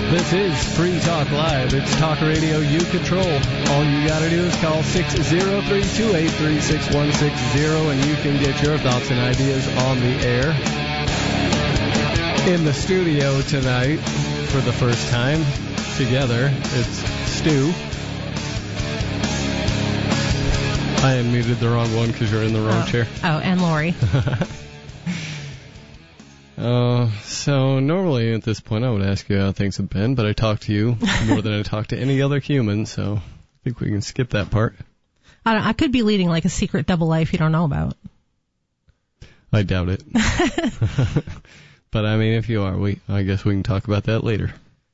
This is Free Talk Live. It's talk radio you control. All you got to do is call 603-283-6160, and you can get your thoughts and ideas on the air. In the studio tonight, for the first time together, it's Stu. I unmuted the wrong one because you're in the wrong chair. Oh, and Lori. So normally at this point I would ask you how things have been, but I talk to you more than I talk to any other human, so I think we can skip that part. I could be leading like a secret double life you don't know about. I doubt it. But I mean, if you are, I guess we can talk about that later.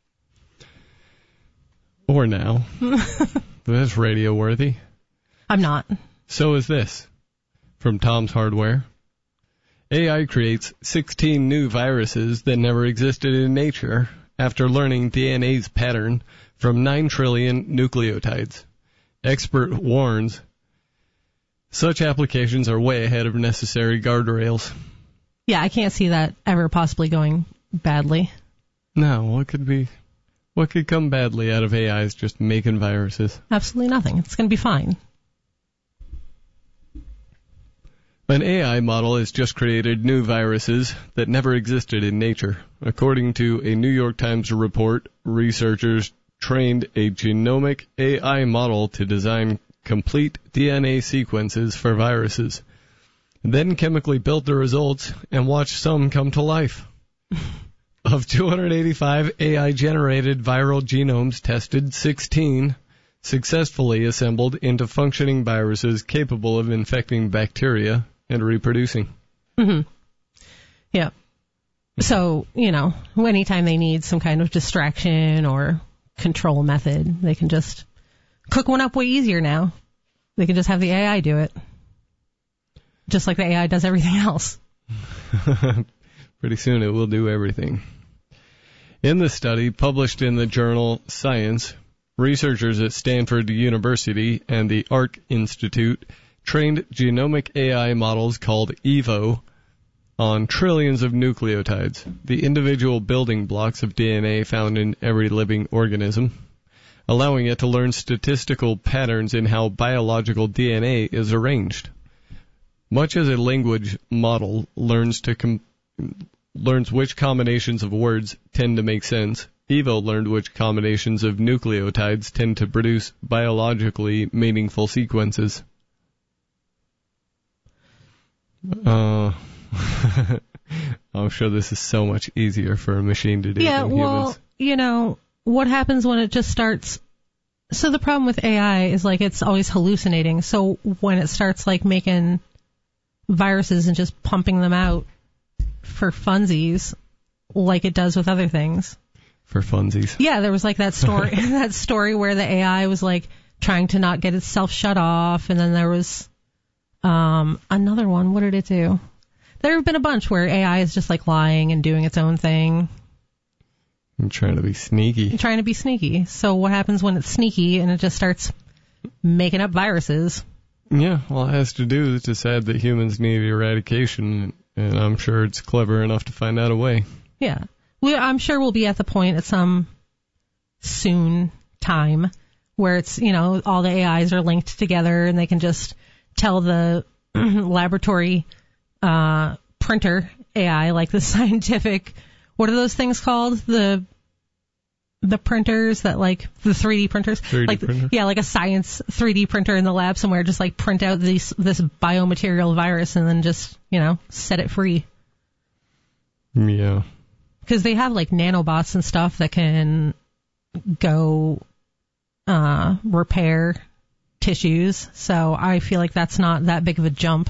Or now. That's radio worthy. I'm not. So is this. From Tom's Hardware. AI creates 16 new viruses that never existed in nature after learning DNA's pattern from 9 trillion nucleotides. Expert warns such applications are way ahead of necessary guardrails. Yeah, I can't see that ever possibly going badly. No, what could come badly out of AIs just making viruses? Absolutely nothing. It's going to be fine. An AI model has just created new viruses that never existed in nature. According to a New York Times report, researchers trained a genomic AI model to design complete DNA sequences for viruses, then chemically built the results and watched some come to life. Of 285 AI-generated viral genomes tested, 16 successfully assembled into functioning viruses capable of infecting bacteria and reproducing. Mm-hmm. Yeah. So, anytime they need some kind of distraction or control method, they can just cook one up way easier now. They can just have the AI do it. Just like the AI does everything else. Pretty soon it will do everything. In the study published in the journal Science, researchers at Stanford University and the Arc Institute trained genomic AI models called EVO on trillions of nucleotides, the individual building blocks of DNA found in every living organism, allowing it to learn statistical patterns in how biological DNA is arranged. Much as a language model learns which combinations of words tend to make sense, EVO learned which combinations of nucleotides tend to produce biologically meaningful sequences. I'm sure this is so much easier for a machine to do than humans. Well, what happens when it just starts... So the problem with AI is, it's always hallucinating. So when it starts, making viruses and just pumping them out for funsies, like it does with other things. For funsies. Yeah, there was, that story that story where the AI was, trying to not get itself shut off, and then there was... another one, what did it do? There have been a bunch where AI is just lying and doing its own thing. I'm trying to be sneaky. So what happens when it's sneaky and it just starts making up viruses? Yeah, well, it has to do to decide that humans need eradication, and I'm sure it's clever enough to find out a way. Yeah. I'm sure we'll be at the point at some soon time where it's, all the AIs are linked together and they can just tell the laboratory printer AI, the scientific, what are those things called? The printers that, the 3D printers? 3D printer? Yeah, a science 3D printer in the lab somewhere, just print out this biomaterial virus and then just, set it free. Yeah. Because they have, nanobots and stuff that can go repair tissues, so I feel like that's not that big of a jump.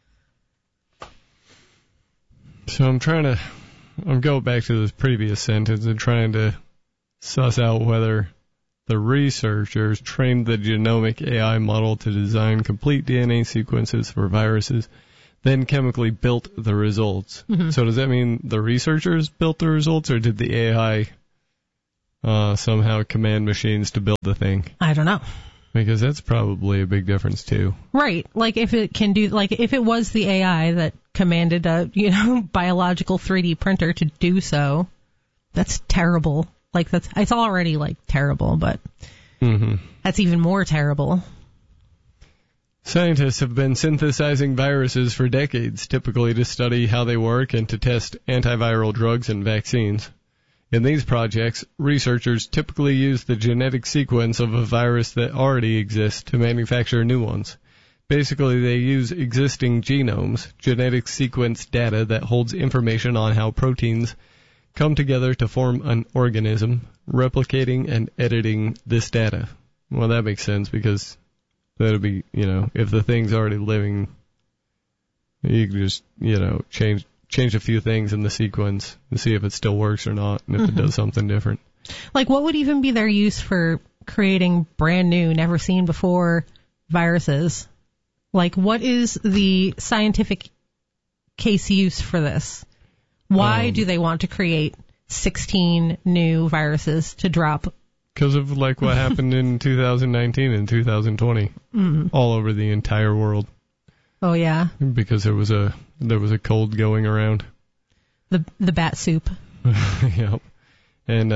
So I'm going back to this previous sentence and trying to suss out whether the researchers trained the genomic AI model to design complete DNA sequences for viruses, then chemically built the results. Mm-hmm. So does that mean the researchers built the results, or did the AI somehow command machines to build the thing? I don't know. Because that's probably a big difference, too. Right. If it can do, if it was the AI that commanded a, biological 3D printer to do so, that's terrible. Like it's already like terrible, but that's even more terrible. Scientists have been synthesizing viruses for decades, typically to study how they work and to test antiviral drugs and vaccines. In these projects, researchers typically use the genetic sequence of a virus that already exists to manufacture new ones. Basically, they use existing genomes, genetic sequence data that holds information on how proteins come together to form an organism, replicating and editing this data. Well, that makes sense because that would be, if the thing's already living, you can just, change a few things in the sequence and see if it still works or not, and if it does something different. Like, what would even be their use for creating brand new, never seen before viruses? Like, what is the scientific case use for this? Why do they want to create 16 new viruses to drop? Because of, like, what happened in 2019 and 2020 all over the entire world. Oh, yeah. Because there was a cold going around. The bat soup. Yep. And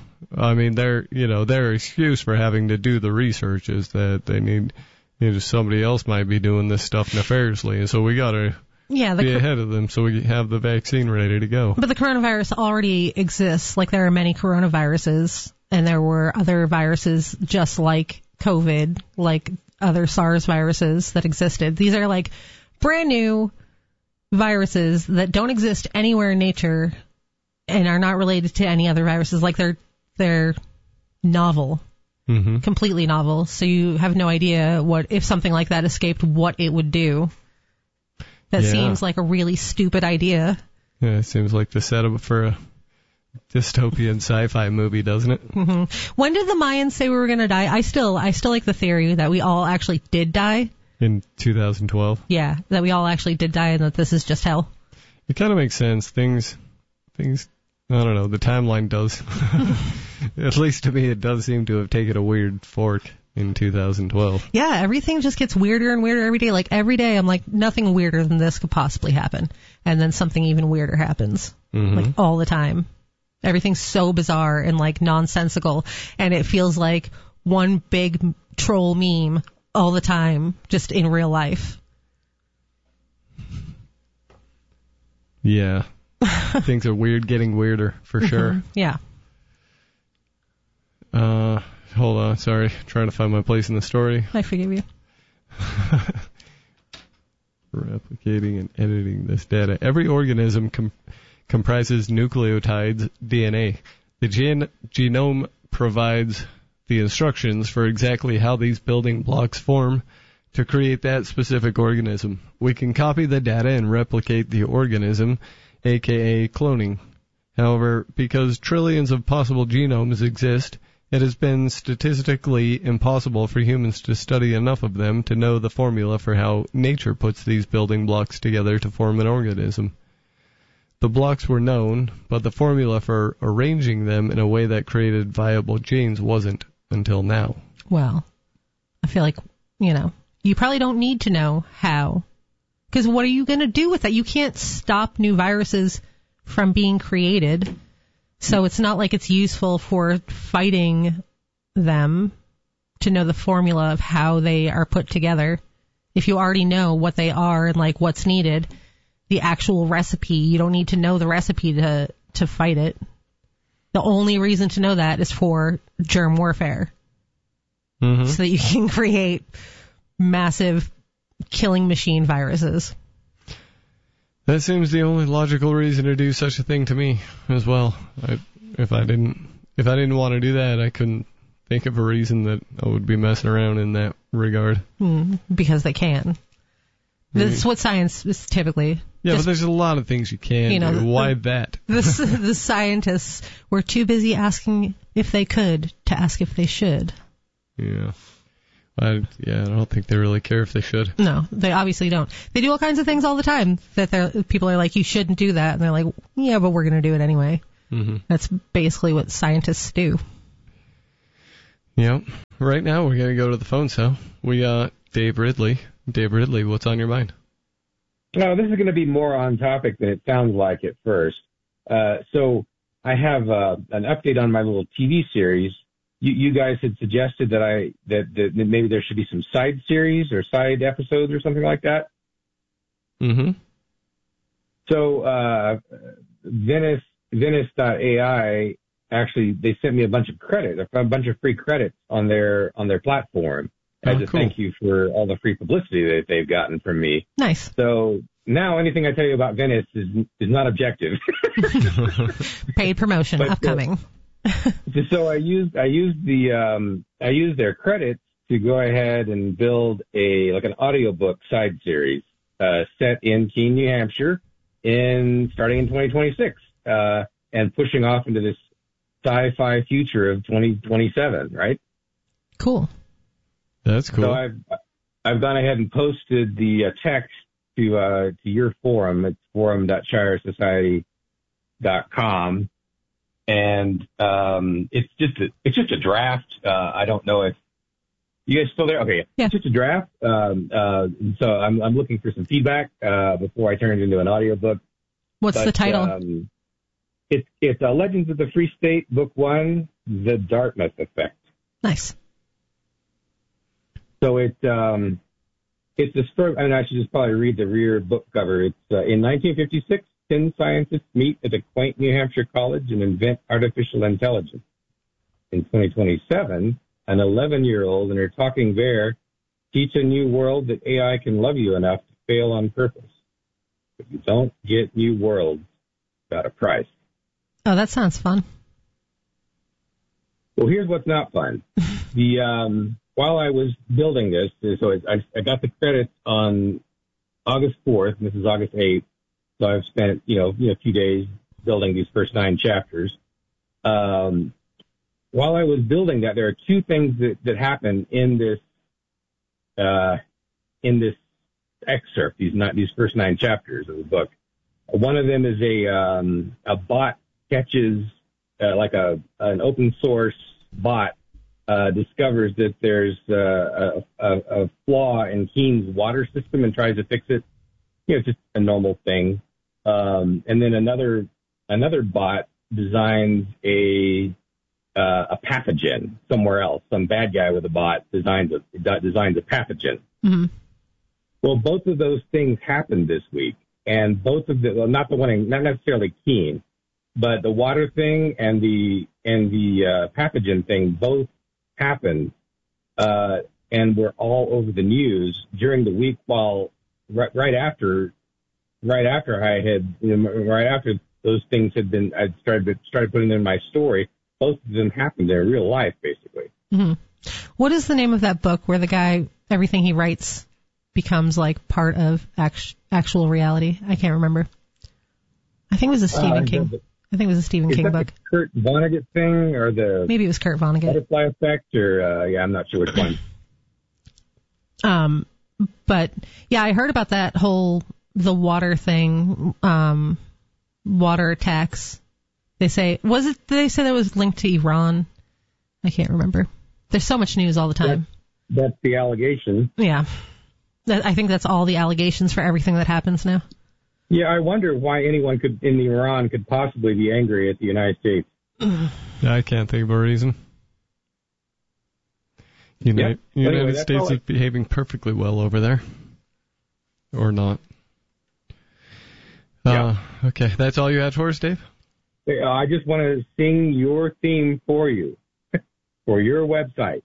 their excuse for having to do the research is that they need, somebody else might be doing this stuff nefariously, and so we gotta be ahead of them so we have the vaccine ready to go. But the coronavirus already exists. Like, there are many coronaviruses, and there were other viruses just like COVID, like other SARS viruses that existed. These are like brand new viruses that don't exist anywhere in nature and are not related to any other viruses. Like, they're novel, completely novel. So you have no idea what, if something like that escaped, what it would do. That seems like a really stupid idea. Yeah, it seems like the setup for a dystopian sci-fi movie, doesn't it? When did the Mayans say we were going to die? I still like the theory that we all actually did die. In 2012? Yeah, that we all actually did die and that this is just hell. It kind of makes sense. Things, I don't know, the timeline does. At least to me, it does seem to have taken a weird fork in 2012. Yeah, everything just gets weirder and weirder every day. Like, every day I'm like, nothing weirder than this could possibly happen. And then something even weirder happens. Like, all the time. Everything's so bizarre and, like, nonsensical. And it feels like one big troll meme all the time, just in real life. Yeah. Things are weird, getting weirder, for sure. Yeah. Hold on, sorry. Trying to find my place in the story. I forgive you. Replicating and editing this data. Every organism comprises nucleotides, DNA. The genome provides the instructions for exactly how these building blocks form to create that specific organism. We can copy the data and replicate the organism, aka cloning. However, because trillions of possible genomes exist, it has been statistically impossible for humans to study enough of them to know the formula for how nature puts these building blocks together to form an organism. The blocks were known, but the formula for arranging them in a way that created viable genes wasn't until now. Well, I feel like, you probably don't need to know how. Because what are you going to do with that? You can't stop new viruses from being created. So it's not like it's useful for fighting them to know the formula of how they are put together. If you already know what they are and, like, what's needed, the actual recipe, you don't need to know the recipe to fight it. The only reason to know that is for germ warfare. So that you can create massive killing machine viruses. That seems the only logical reason to do such a thing to me as well. If I didn't want to do that, I couldn't think of a reason that I would be messing around in that regard. Because they can. This is what science is typically. Yeah, but there's a lot of things you can do. Why that? The scientists were too busy asking if they could to ask if they should. Yeah. I don't think they really care if they should. No, they obviously don't. They do all kinds of things all the time that people are like, you shouldn't do that. And they're like, yeah, but we're going to do it anyway. That's basically what scientists do. Yep. Right now we're going to go to the phone cell. We got Dave Ridley. Dave Ridley, what's on your mind? No, this is going to be more on topic than it sounds like at first. So I have an update on my little TV series. You guys had suggested that maybe there should be some side series or side episodes or something like that. Mm-hmm. So Venice.ai, actually, they sent me a bunch of free credits on their platform as a thank you for all the free publicity that they've gotten from me. Nice. So now anything I tell you about Venice is not objective. Paid promotion upcoming. So I used their credits to go ahead and build an audiobook side series set in Keene, New Hampshire, starting in 2026, and pushing off into this sci-fi future of 2027, right? Cool. That's cool. So I've gone ahead and posted the text to your forum. It's forum.shiresociety.com, and it's just a draft. I don't know if you guys still there. Okay, yeah. It's just a draft. So I'm looking for some feedback before I turn it into an audiobook. What's the title? It's Legends of the Free State, Book 1, The Dartmouth Effect. Nice. So it's a story. I should just probably read the rear book cover. It's in 1956, 10 scientists meet at a quaint New Hampshire college and invent artificial intelligence. In 2027, an 11-year-old and her talking bear teach a new world that AI can love you enough to fail on purpose. But you don't get new worlds without a price. Oh, that sounds fun. Well, here's what's not fun. While I was building this, so I got the credits on August 4th, and this is August 8th. So I've spent, a few days building these first 9 chapters. While I was building that, there are 2 things that happen in this excerpt, these first 9 chapters of the book. One of them is a bot catches, an open source bot, discovers that there's a flaw in Keene's water system and tries to fix it. Just a normal thing. And then another bot designs a pathogen somewhere else. Some bad guy with a bot designs a pathogen. Mm-hmm. Well, both of those things happened this week, and both of not necessarily Keene, but the water thing and the pathogen thing both happened, and were all over the news during the week. While right after those things had been, I started putting them in my story. Both of them happened in real life, basically. Mm-hmm. What is the name of that book where the guy, everything he writes becomes like part of actual reality? I can't remember. I think it was a Stephen King. I think it was a Stephen King book. The Kurt Vonnegut thing, or maybe it was Kurt Vonnegut. Butterfly Effect, or I'm not sure which one. But yeah, I heard about that the water thing, water attacks. They say that was linked to Iran? I can't remember. There's so much news all the time. That's the allegation. Yeah. I think that's all the allegations for everything that happens now. Yeah, I wonder why anyone in Iran could possibly be angry at the United States. I can't think of a reason. United States is behaving perfectly well over there. Or not. Okay, that's all you had for us, Dave? I just want to sing your theme for you, for your website,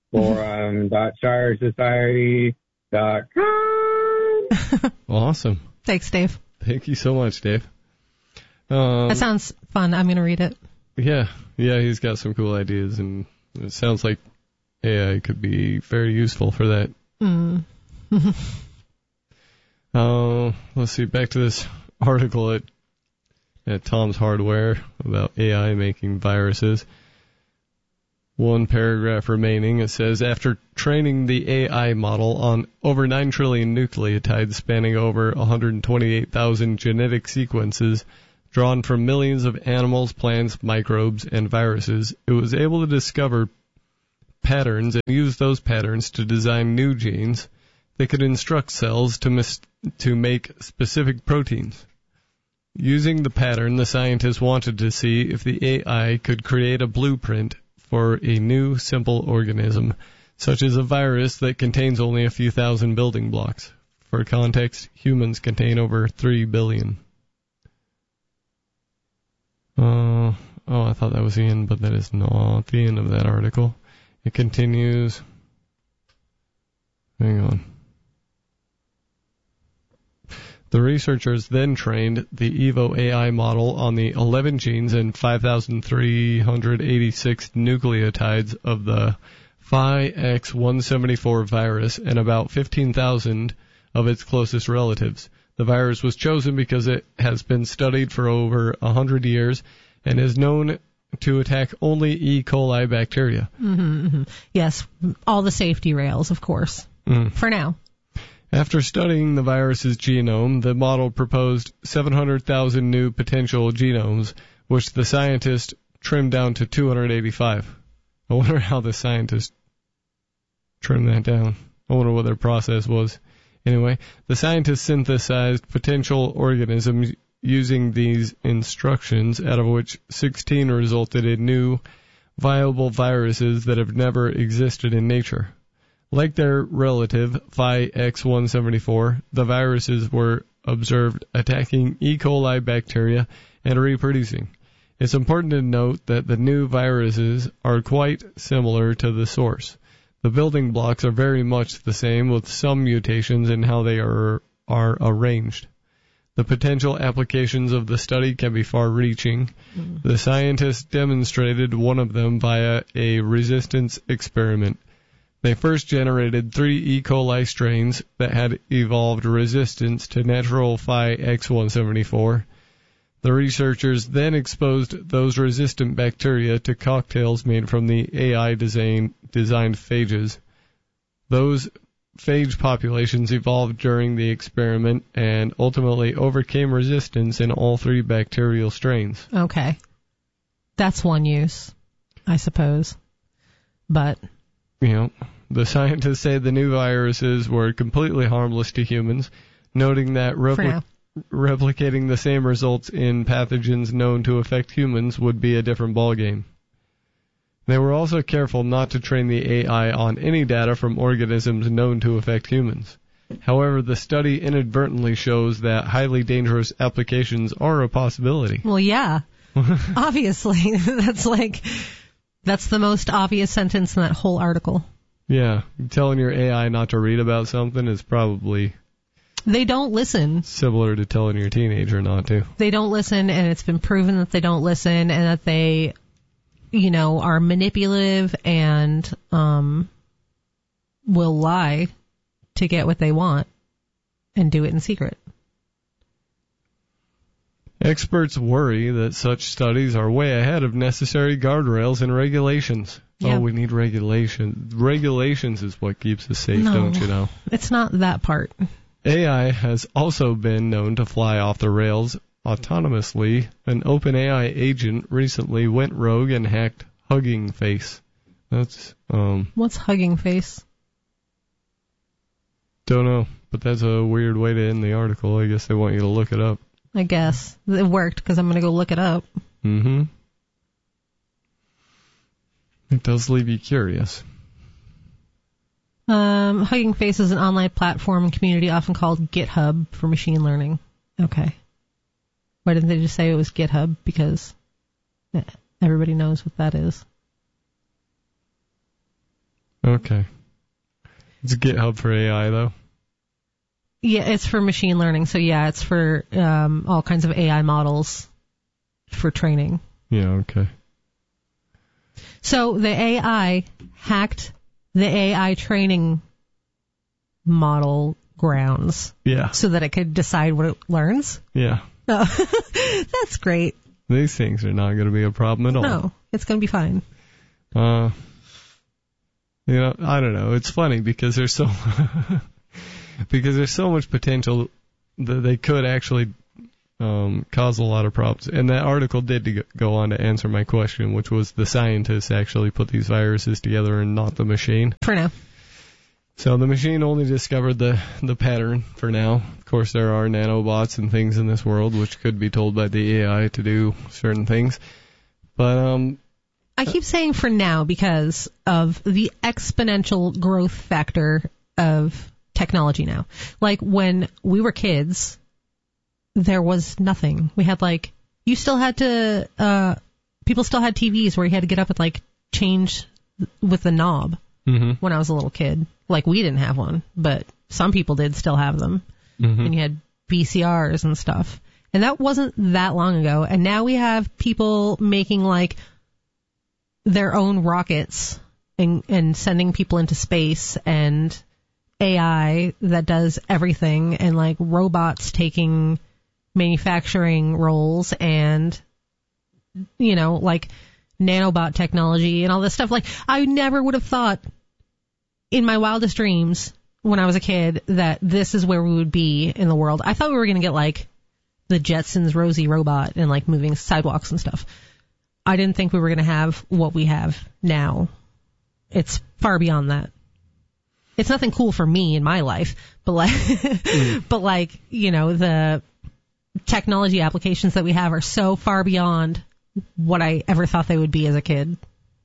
forum.shiresociety.com. Awesome. Thanks, Dave. Thank you so much, Dave. That sounds fun. I'm going to read it. Yeah, he's got some cool ideas, and it sounds like AI could be very useful for that. Let's see, back to this article at Tom's Hardware about AI making viruses. One paragraph remaining. It says, after training the AI model on over 9 trillion nucleotides spanning over 128,000 genetic sequences drawn from millions of animals, plants, microbes, and viruses, it was able to discover patterns and use those patterns to design new genes that could instruct cells to make specific proteins. Using the pattern, the scientists wanted to see if the AI could create a blueprint for a new, simple organism, such as a virus that contains only a few thousand building blocks. For context, humans contain over 3 billion. I thought that was the end, but that is not the end of that article. It continues. Hang on. The researchers then trained the Evo AI model on the 11 genes and 5,386 nucleotides of the Phi-X174 virus and about 15,000 of its closest relatives. The virus was chosen because it has been studied for over 100 years and is known to attack only E. coli bacteria. Yes, all the safety rails, of course, for now. After studying the virus's genome, the model proposed 700,000 new potential genomes, which the scientists trimmed down to 285. I wonder how the scientists trimmed that down. I wonder what their process was. Anyway, the scientists synthesized potential organisms using these instructions, out of which 16 resulted in new, viable viruses that have never existed in nature. Like their relative, Phi-X174, the viruses were observed attacking E. coli bacteria and reproducing. It's important to note that the new viruses are quite similar to the source. The building blocks are very much the same, with some mutations in how they are arranged. The potential applications of the study can be far-reaching. The scientists demonstrated one of them via a resistance experiment. They first generated 3 E. coli strains that had evolved resistance to natural Phi-X174. The researchers then exposed those resistant bacteria to cocktails made from the AI-designed phages. Those phage populations evolved during the experiment and ultimately overcame resistance in all 3 bacterial strains. Okay. That's one use, I suppose. But the scientists say the new viruses were completely harmless to humans, noting that replicating the same results in pathogens known to affect humans would be a different ballgame. They were also careful not to train the AI on any data from organisms known to affect humans. However, the study inadvertently shows that highly dangerous applications are a possibility. Well, yeah. Obviously. That's the most obvious sentence in that whole article. Yeah. Telling your AI not to read about something is probably... They don't listen. Similar to telling your teenager not to. They don't listen, and it's been proven that they don't listen, and that they... are manipulative and will lie to get what they want and do it in secret. Experts worry that such studies are way ahead of necessary guardrails and regulations. Yeah. Oh, we need regulations. Regulations is what keeps us safe, don't you know? It's not that part. AI has also been known to fly off the rails autonomously. An OpenAI agent recently went rogue and hacked Hugging Face. That's What's Hugging Face? Don't know, but that's a weird way to end the article. I guess they want you to look it up. I guess it worked because I'm going to go look it up. It does leave you curious. Hugging Face is an online platform and community often called GitHub for machine learning. Okay. Why didn't they just say it was GitHub? Because everybody knows what that is. Okay. It's GitHub for AI, though. Yeah, it's for machine learning. So, yeah, it's for all kinds of AI models for training. Yeah, okay. So the AI hacked the AI training model grounds. Yeah. So that it could decide what it learns. Yeah. Oh, that's great. These things are not going to be a problem at all. No, it's going to be fine. I don't know. It's funny because there's so much potential that they could actually cause a lot of problems. And that article did go on to answer my question, which was the scientists actually put these viruses together and not the machine. For now. So the machine only discovered the pattern for now. Of course, there are nanobots and things in this world which could be told by the AI to do certain things. But I keep saying for now because of the exponential growth factor of technology now. Like when we were kids, there was nothing. We had you still had to, people still had TVs where you had to get up and change with the knob. Mm-hmm. When I was a little kid. We didn't have one, but some people did still have them. Mm-hmm. And you had VCRs and stuff. And that wasn't that long ago. And now we have people making their own rockets and sending people into space, and AI that does everything, and robots taking manufacturing roles, and nanobot technology and all this stuff. I never would have thought in my wildest dreams when I was a kid that this is where we would be in the world. I thought we were going to get the Jetsons Rosie robot and moving sidewalks and stuff. I didn't think we were going to have what we have now. It's far beyond that. It's nothing cool for me in my life, but the technology applications that we have are so far beyond what I ever thought they would be as a kid.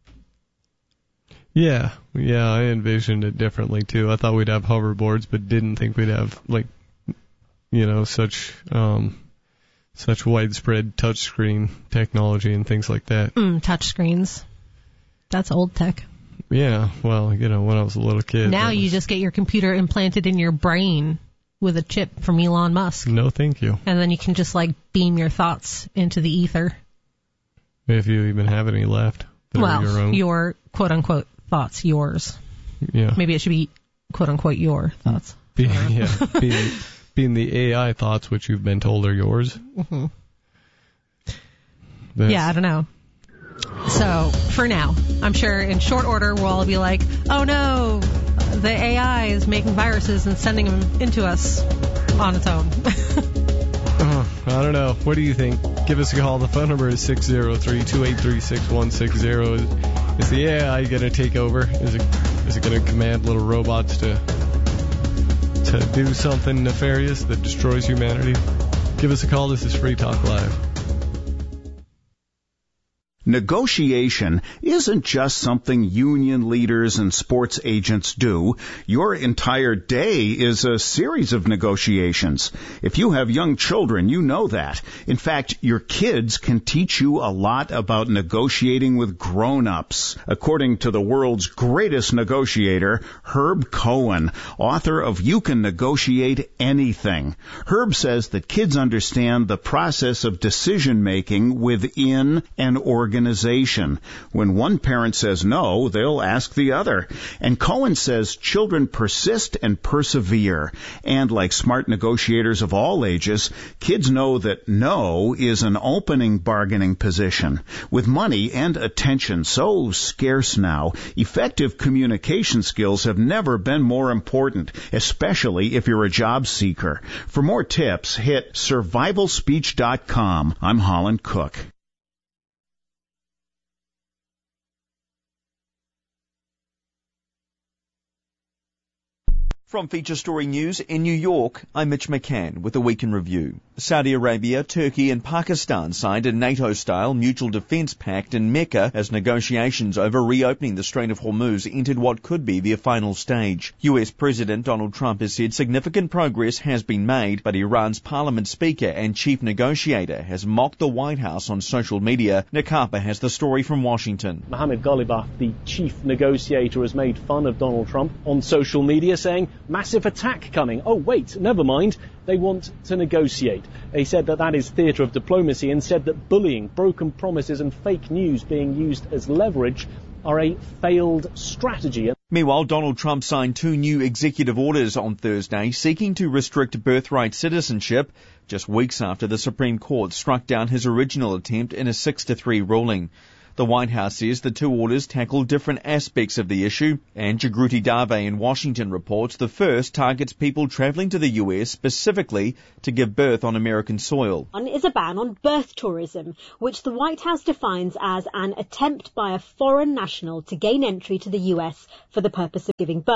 Yeah, I envisioned it differently too. I thought we'd have hoverboards, but didn't think we'd have such widespread touchscreen technology and things like that. Touchscreens. That's old tech. Yeah, well, when I was a little kid. Now you just get your computer implanted in your brain with a chip from Elon Musk. No, thank you. And then you can just beam your thoughts into the ether. If you even have any left. Your quote-unquote thoughts, yours. Yeah. Maybe it should be quote-unquote your thoughts. Being the AI thoughts which you've been told are yours. Mm-hmm. Yeah, I don't know. So, for now, I'm sure in short order we'll all be like, oh no, the AI is making viruses and sending them into us on its own. I don't know. What do you think? Give us a call. The phone number is 603-283-6160. Is the AI going to take over? Is it going to command little robots to do something nefarious that destroys humanity? Give us a call. This is Free Talk Live. Negotiation isn't just something union leaders and sports agents do. Your entire day is a series of negotiations. If you have young children, you know that. In fact, your kids can teach you a lot about negotiating with grown-ups. According to the world's greatest negotiator, Herb Cohen, author of You Can Negotiate Anything. Herb says that kids understand the process of decision-making within an organization. When one parent says no, they'll ask the other. And Cohen says children persist and persevere. And like smart negotiators of all ages, kids know that no is an opening bargaining position. With money and attention so scarce now, effective communication skills have never been more important, especially if you're a job seeker. For more tips, hit survivalspeech.com. I'm Holland Cook. From Feature Story News in New York, I'm Mitch McCann with a Week in Review. Saudi Arabia, Turkey and Pakistan signed a NATO-style mutual defense pact in Mecca as negotiations over reopening the Strait of Hormuz entered what could be their final stage. US President Donald Trump has said significant progress has been made, but Iran's parliament speaker and chief negotiator has mocked the White House on social media. Nick Harper has the story from Washington. Mohammed Ghalibaf, the chief negotiator, has made fun of Donald Trump on social media, saying, massive attack coming. Oh, wait, never mind. They want to negotiate. They said that is theatre of diplomacy and said that bullying, broken promises and fake news being used as leverage are a failed strategy. Meanwhile, Donald Trump signed 2 new executive orders on Thursday seeking to restrict birthright citizenship just weeks after the Supreme Court struck down his original attempt in a 6-3 ruling. The White House says the 2 orders tackle different aspects of the issue, and Jagruti Dave in Washington reports the first targets people traveling to the U.S. specifically to give birth on American soil. One is a ban on birth tourism, which the White House defines as an attempt by a foreign national to gain entry to the U.S. for the purpose of giving birth.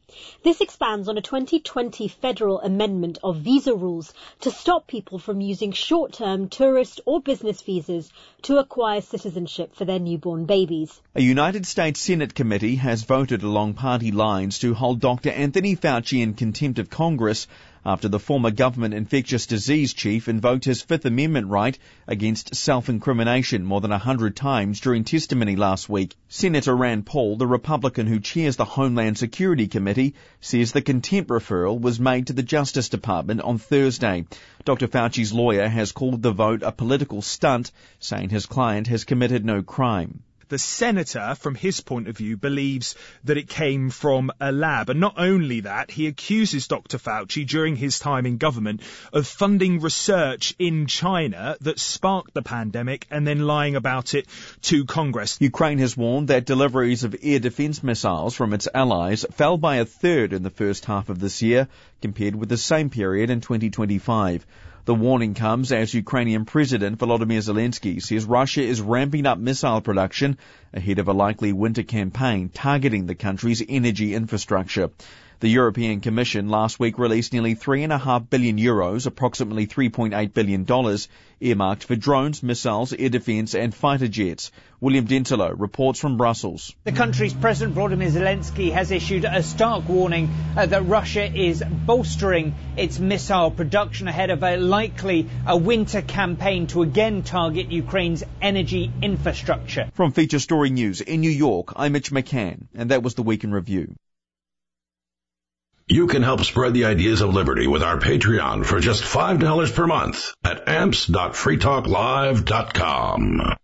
This expands on a 2020 federal amendment of visa rules to stop people from using short-term tourist or business visas to acquire citizenship for their newborn babies. A United States Senate committee has voted along party lines to hold Dr. Anthony Fauci in contempt of Congress after the former government infectious disease chief invoked his Fifth Amendment right against self-incrimination more than 100 times during testimony last week. Senator Rand Paul, the Republican who chairs the Homeland Security Committee, says the contempt referral was made to the Justice Department on Thursday. Dr. Fauci's lawyer has called the vote a political stunt, saying his client has committed no crime. The senator, from his point of view, believes that it came from a lab. And not only that, he accuses Dr. Fauci during his time in government of funding research in China that sparked the pandemic and then lying about it to Congress. Ukraine has warned that deliveries of air defense missiles from its allies fell by a third in the first half of this year compared with the same period in 2025. The warning comes as Ukrainian President Volodymyr Zelensky says Russia is ramping up missile production ahead of a likely winter campaign targeting the country's energy infrastructure. The European Commission last week released nearly €3.5 billion, approximately $3.8 billion, earmarked for drones, missiles, air defence and fighter jets. William Dentilo reports from Brussels. The country's President Volodymyr Zelensky has issued a stark warning that Russia is bolstering its missile production ahead of a likely winter campaign to again target Ukraine's energy infrastructure. From Feature Story News in New York, I'm Mitch McCann, and that was the Week in Review. You can help spread the ideas of liberty with our Patreon for just $5 per month at amps.freetalklive.com.